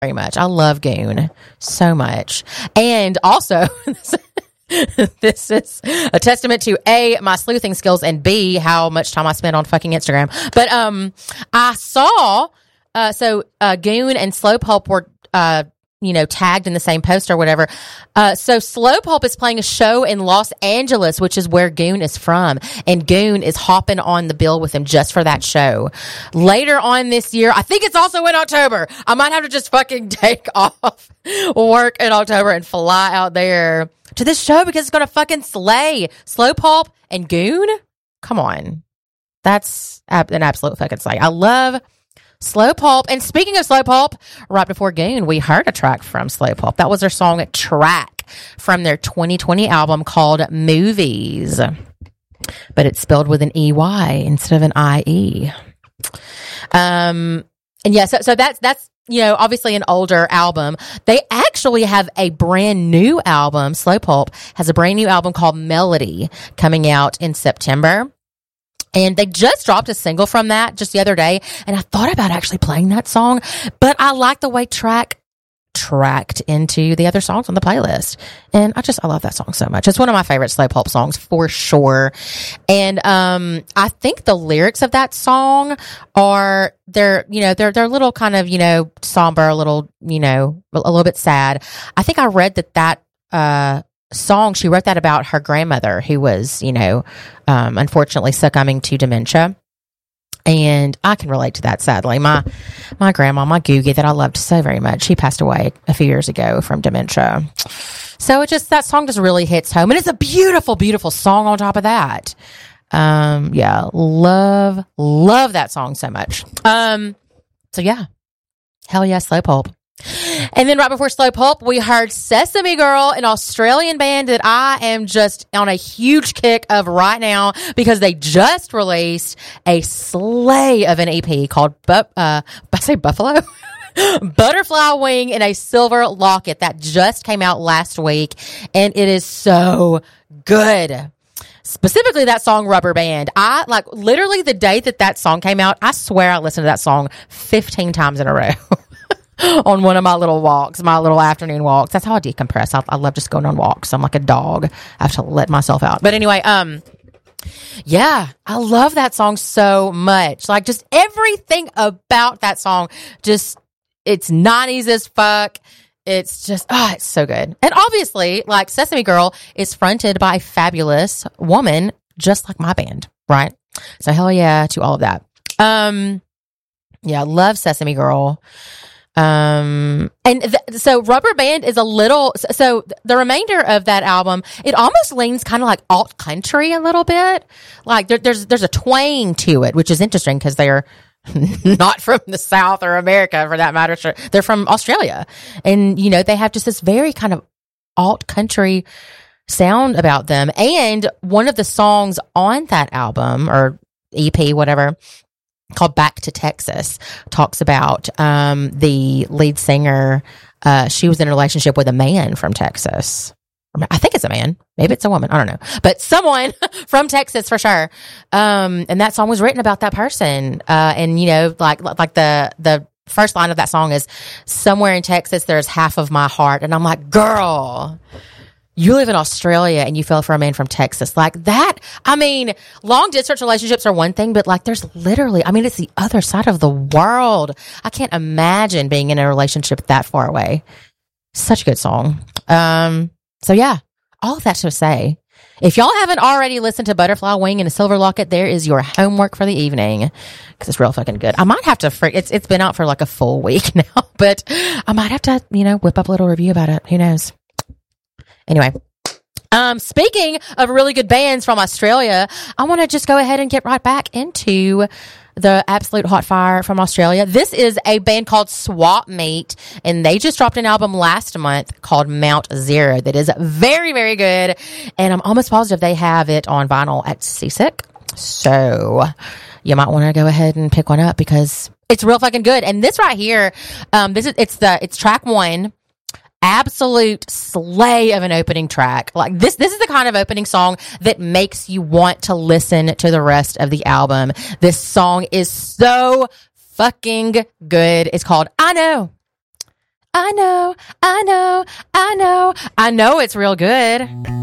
very much. I love Goon so much. And also, this is a testament to A, my sleuthing skills, and B, how much time I spend on fucking Instagram. But I saw, Goon and Slowpulp were, tagged in the same post or whatever. So Slowpulp is playing a show in Los Angeles, which is where Goon is from. And Goon is hopping on the bill with him just for that show. Later on this year, I think it's also in October. I might have to just fucking take off work in October and fly out there to this show because it's going to fucking slay. Slowpulp and Goon? Come on. That's an absolute fucking slay. I love Slowpulp. And speaking of Slowpulp, right before Goon, we heard a track from Slowpulp. That was their song Track from their 2020 album called Movies. But it's spelled with an EY instead of an IE. And yeah, so that's obviously an older album. They actually have a brand new album. Slowpulp has a brand new album called Melody coming out in September. And they just dropped a single from that just the other day. And I thought about actually playing that song, but I like the way tracked into the other songs on the playlist. And I love that song so much. It's one of my favorite Slowpulp songs for sure. And, I think the lyrics of that song are, they're a little kind of, somber, a little bit sad. I think I read that song, she wrote that about her grandmother who was, unfortunately succumbing to dementia. And I can relate to that, sadly. My grandma, my Googie that I loved so very much, she passed away a few years ago from dementia. So that song just really hits home. And it's a beautiful, beautiful song on top of that. Love that song so much. So yeah. Hell yeah, Slowpulp. And then right before Slowpulp, we heard Sesame Girl, an Australian band that I am just on a huge kick of right now because they just released a slay of an EP called Buffalo? Butterfly Wing in a Silver Locket that just came out last week, and it is so good. Specifically that song Rubber Band. I literally the day that song came out, I swear I listened to that song 15 times in a row. On one of my little walks, my little afternoon walks. That's how I decompress. I love just going on walks. I'm like a dog. I have to let myself out. But anyway, yeah, I love that song so much. Just everything about that song, it's 90s as fuck. It's just, it's so good. And obviously, Sesame Girl is fronted by a fabulous woman, just like my band, right? So hell yeah to all of that. Yeah, love Sesame Girl. So Rubber Band is so the remainder of that album, it almost leans kind of like alt country a little bit. There's a twang to it, which is interesting because they're not from the South or America for that matter. They're from Australia. And, they have just this very kind of alt country sound about them. And one of the songs on that album or EP, whatever, called Back to Texas, talks about the lead singer. She was in a relationship with a man from Texas. I think it's a man. Maybe it's a woman. I don't know. But someone from Texas for sure. And that song was written about that person. And, the first line of that song is, somewhere in Texas, there's half of my heart. And I'm like, girl, you live in Australia and you fell for a man from Texas. That, long distance relationships are one thing, but there's literally, it's the other side of the world. I can't imagine being in a relationship that far away. Such a good song. So yeah, all of that to say, if y'all haven't already listened to Butterfly Wing and a Silver Locket, there is your homework for the evening because it's real fucking good. I might have to, it's been out for a full week now, but I might have to, whip up a little review about it. Who knows? Anyway, speaking of really good bands from Australia, I want to just go ahead and get right back into the absolute hot fire from Australia. This is a band called Swap Meet, and they just dropped an album last month called Mount Zero that is very, very good, and I'm almost positive they have it on vinyl at Seasick. So you might want to go ahead and pick one up because it's real fucking good. And this right here, it's track 1. Absolute slay of an opening track. This is the kind of opening song that makes you want to listen to the rest of the album. This song is so fucking good. It's called I Know I know, I know, I know, I know it's real good.